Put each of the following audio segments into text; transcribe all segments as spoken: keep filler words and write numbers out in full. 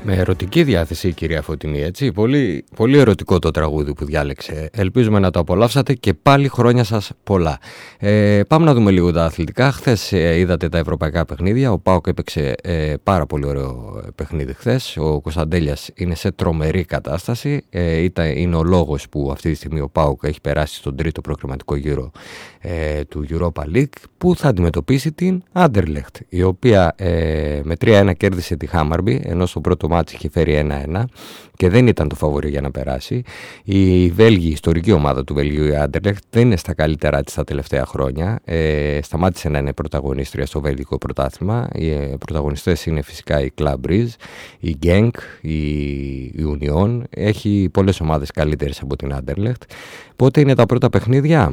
Με ερωτική διάθεση η κυρία Φωτεινή, έτσι. Πολύ, πολύ ερωτικό το τραγούδι που διάλεξε. Ελπίζουμε να το απολαύσατε και πάλι χρόνια σας πολλά. Ε, πάμε να δούμε λίγο τα αθλητικά. Χθες ε, είδατε τα ευρωπαϊκά παιχνίδια. Ο ΠΑΟΚ έπαιξε ε, πάρα πολύ ωραίο παιχνίδι χθες. Ο Κωνσταντέλιας είναι σε τρομερή κατάσταση. Ε, ήταν, είναι ο λόγος που αυτή τη στιγμή ο ΠΑΟΚ έχει περάσει στον τρίτο προκριματικό γύρο ε, του Europa League, που θα αντιμετωπίσει την Άντερλεχτ, η οποία ε, με τρία ένα κέρδισε τη Χάμαρμπι, ενώ στο πρώτο μάτς είχε φέρει ένα ένα και δεν ήταν το φαβορί για να περάσει. Η Βέλγη, η ιστορική ομάδα του Βελγίου, η Άντερλεχτ, δεν είναι στα καλύτερά της τα τελευταία χρόνια. Ε, σταμάτησε να είναι πρωταγωνίστρια στο βέλγικο πρωτάθλημα. Οι ε, πρωταγωνιστές είναι φυσικά η Club Brugge, η Genk, η, η Union. Έχει πολλές ομάδες καλύτερες από την Άντερλεχτ. Πότε είναι τα πρώτα παιχνίδια?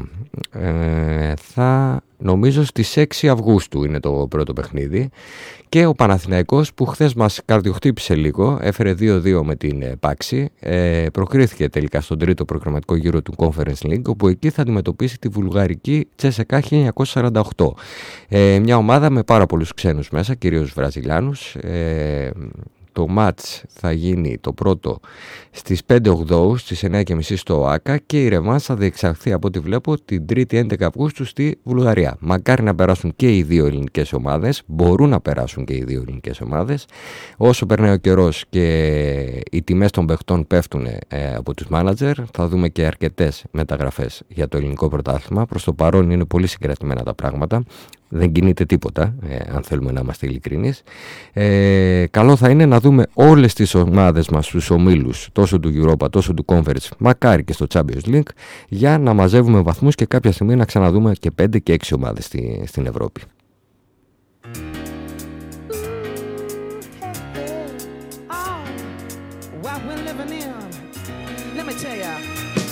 Ε, θα... Νομίζω στις έξι Αυγούστου είναι το πρώτο παιχνίδι, και ο Παναθηναϊκός, που χθες μας καρδιοχτύπησε λίγο, έφερε δύο δύο με την Πάξη, ε, προκρίθηκε τελικά στον τρίτο προγραμματικό γύρο του Conference League, όπου εκεί θα αντιμετωπίσει τη βουλγαρική Τσέσεκα χίλια εννιακόσια σαράντα οκτώ. Ε, μια ομάδα με πάρα πολλούς ξένους μέσα, κυρίως Βραζιλιάνους. Ε, Το μάτς θα γίνει το πρώτο στις πέντε Οκτώβρη στις εννιά και μισή στο ΟΑΚΑ, και η ρεβάνς θα διεξαχθεί από ό,τι βλέπω την τρίτη έντεκα Αυγούστου στη Βουλγαρία. Μακάρι να περάσουν και οι δύο ελληνικές ομάδες, μπορούν να περάσουν και οι δύο ελληνικές ομάδες. Όσο περνάει ο καιρός και οι τιμές των παιχτών πέφτουν ε, από τους μάνατζερ, θα δούμε και αρκετές μεταγραφές για το ελληνικό πρωτάθλημα. Προς το παρόν είναι πολύ συγκρατημένα τα πράγματα. Δεν κινείται τίποτα, ε, αν θέλουμε να είμαστε ειλικρινείς. Ε, καλό θα είναι να δούμε όλες τις ομάδες μας στους ομίλους, τόσο του Europa, τόσο του Conference, μακάρι και στο Champions League, για να μαζεύουμε βαθμούς και κάποια στιγμή να ξαναδούμε και πέντε και έξι ομάδες στη, στην Ευρώπη. Oh, what we're living in. Let me tell ya.